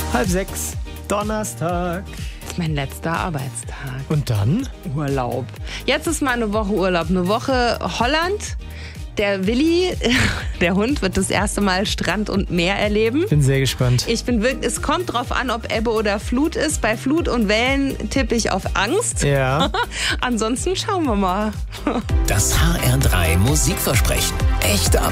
5:30, Donnerstag. Das ist mein letzter Arbeitstag. Und dann? Urlaub. Jetzt ist mal eine Woche Urlaub. Eine Woche Holland. Der Willi, der Hund, wird das erste Mal Strand und Meer erleben. Bin sehr gespannt. Es kommt drauf an, ob Ebbe oder Flut ist. Bei Flut und Wellen tippe ich auf Angst. Ja. Ansonsten schauen wir mal. Das HR3 Musikversprechen. Echte